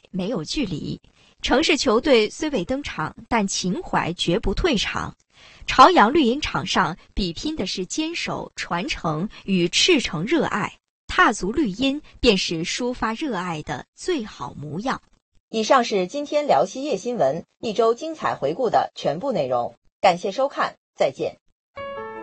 没有距离。城市球队虽未登场，但情怀绝不退场。朝阳绿茵场上比拼的是坚守、传承与赤诚热爱，踏足绿茵便是抒发热爱的最好模样。 以上是今天辽西夜新闻一周精彩回顾的全部内容，感谢收看，再见。